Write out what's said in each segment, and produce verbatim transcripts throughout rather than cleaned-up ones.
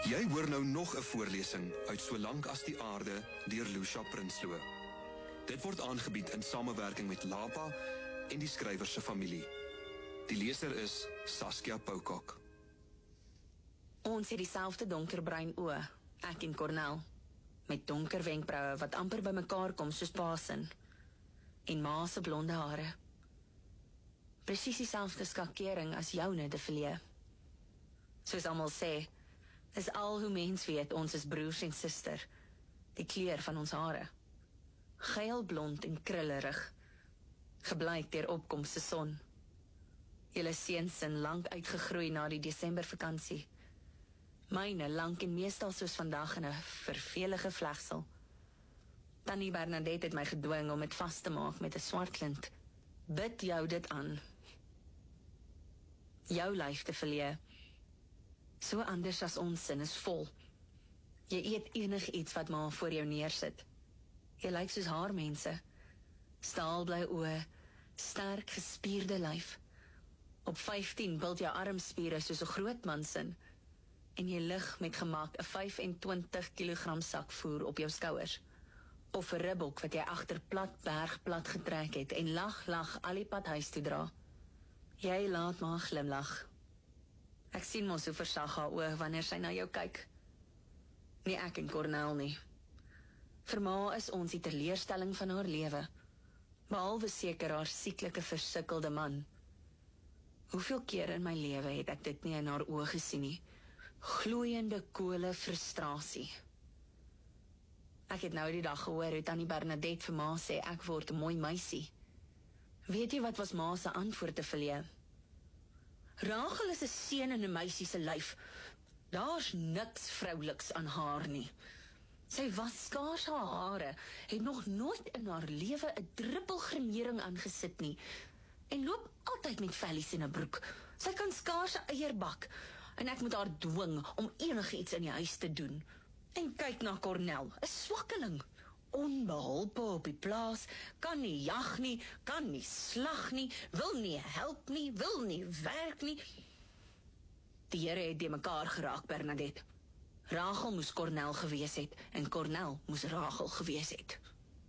Jy hoor nou nog 'n voorlesing uit Solank as die aarde deur Lucia Prinsloo. Dit word aangebied in samewerking met Lapa en die skrywer se familie. Die leser is Saskia Poukak. Ons het dieselfde donkerbruin oë, ek en Cornel, met donker wenkbroue wat amper by mekaar kom soos Pasen, en ma se blonde hare. Presies dieselfde skakering as joune, De Villiers. Soos almal sê, is al hoe mens weet, ons is broers en suster, die kleur van ons hare. Geelblond en krullerig, gebleik deur opkomste son. Julle seuns in lank uitgegroei na die Desembervakansie. Myne lank en meestal soos vandag in 'n vervelige vlegsel. Tannie Bernadette het my gedwing om dit vas te maak met 'n swart lint. Bid jou dit aan. Jou lyf, De Villiers, so anders as ons sin, is vol. Jy eet enig iets wat maar voor jou neersit. Jy lyk soos haar mense. Staalbly oë, sterk gespierde lyf. Op vyftien bult jou armspiere soos 'n groot man sin. En jy lig met gemak 'n vyf en twintig kilogram sak voer op jou skouers. Of 'n ribbok wat jy agter plat berg plat getrek het en lag lag al die pad huis toe dra. Jy laat maar glimlag. Ek sien mos hoe versag haar oë wanneer sy na jou kyk. Nie ek en Cornel nie. Vir ma is ons die teleurstelling van haar lewe, behalwe seker haar sieklike versukkelde man. Hoeveel keer in my lewe het ek dit nie in haar oë gesien nie. Gloeiende kole frustrasie. Ek het nou die dag gehoor hoe Tannie Bernadette vir ma sê ek word 'n mooi meisie. Weet jy wat was ma se antwoord, De Villiers? Rachel is 'n seun in 'n meisie se lyf. Daar's niks vrouliks aan haar nie. Sy was skaars haar hare, het nog nooit in haar lewe 'n druppel gremering aangesit nie, en loop altyd met vellies in 'n broek. Sy kan skaars 'n eier bak, en ek moet haar dwing om enigiets in die huis te doen. En kyk na Cornel, 'n swakkeling, onbeholpe op die plaas, kan nie jag nie, kan nie slag nie, wil nie help nie, wil nie werk nie. Die Here het die mekaar geraak, Bernadette. Rachel moes Cornel gewees het, en Cornel moes Rachel gewees het.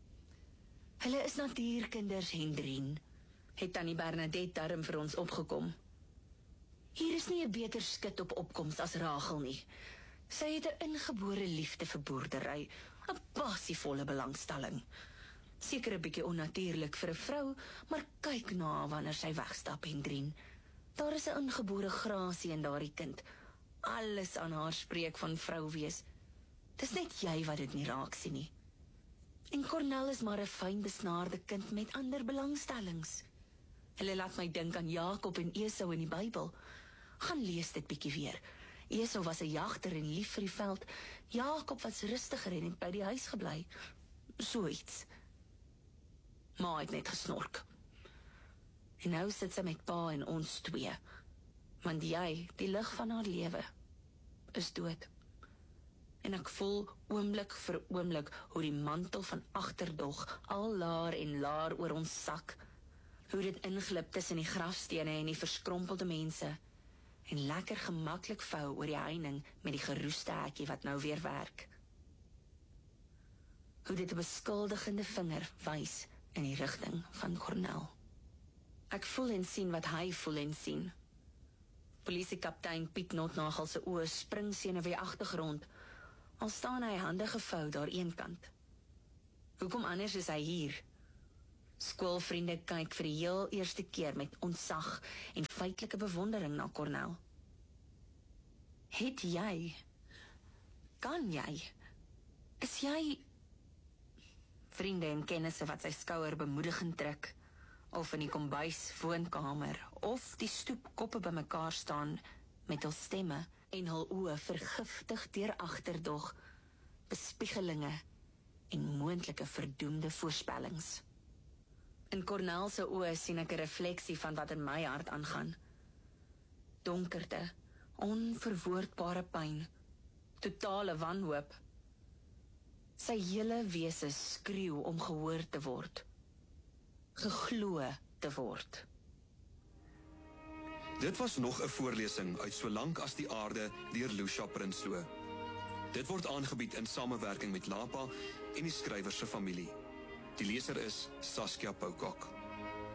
Hulle is natuurkinders, Hendrien, het Tannie Bernadette darm vir ons opgekom. Hier is nie 'n beter skit op opkoms as Rachel nie. Sy het 'n ingebore liefde vir boerdery, 'n passievolle belangstelling. Seker 'n bietjie onnatuurlik vir 'n vrou, maar kyk na haar wanneer sy wegstap, Hendrien. Daar is 'n ingebore grasie in daardie kind. Alles aan haar spreek van vrou wees. Dis net jy wat dit nie raak sien nie. En Cornel is maar 'n fyn besnaarde kind met ander belangstellings. Hulle laat my dink aan Jakob en Esau in die Bybel. Gaan lees dit bietjie weer. Esau was 'n jagter en lief vir die veld. Jakob was rustiger en het by die huis gebly. So iets. Ma het net gesnork. En nou sit sy met pa en ons twee. Want jy, die lig van haar lewe, is dood. En ek voel oomblik vir oomblik hoe die mantel van agterdog al laer en laer oor ons sak. Hoe dit inglip tussen die grafstene en die verskrompelde mense. En lekker gemaklik vou oor die heining met die geroeste hekkie wat nou weer werk. Hoe dit 'n beskuldigende vinger wys in die rigting van Cornel. Ek voel en sien wat hy voel en sien. Polisiekaptein Piet Notnagel se oë spring senuwee agtergrond, al staan hy hande gevou daar eenkant. Hoekom anders is hy hier? Skoolvriende kyk vir die heel eerste keer met ontzag en feitelike bewondering na Cornel. Het jy, kan jy, is jy, vriende en kennisse wat sy skouer bemoedigend druk, of in die kombuis woonkamer, of die stoepkoppe by mekaar staan met hul stemme en hul oë vergiftig deur agterdog, bespiegelinge en moontlike verdoemde voorspellings. In Cornel se oë sien ek 'n refleksie van wat in my hart aangaan. Donkerte, onverwoordbare pyn, totale wanhoop. Sy hele wese skreeu om gehoor te word, geglo te word. Dit was nog 'n voorlesing uit Solank as die aarde deur Lucia Prinsloo. Dit word aangebied in samewerking met Lapa en die skrywer se familie. Die leser is Saskia Poukak.